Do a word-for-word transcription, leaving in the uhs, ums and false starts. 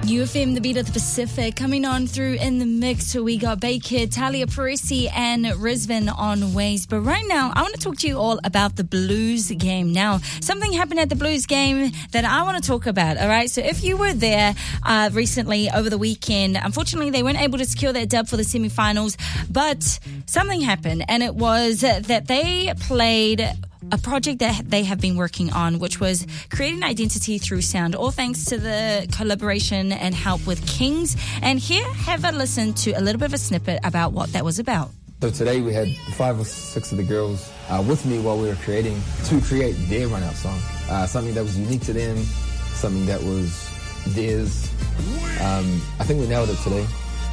U F M, the beat of the Pacific, coming on through in the mix. So we got Baker, Talia Parisi, and Rizvan on Waze. But right now, I want to talk to you all about the Blues game. Now, something happened at the Blues game that I want to talk about, all right? So if you were there uh, recently over the weekend, unfortunately, they weren't able to secure that dub for the semifinals, but something happened, and it was that they played a project that they have been working on, which was creating identity through sound, all thanks to the collaboration and help with Kings. And here, have a listen to a little bit of a snippet about what that was about. So today we had five or six of the girls uh, with me while we were creating to create their run out song. Uh, something that was unique to them, something that was theirs. Um, I think we nailed it today.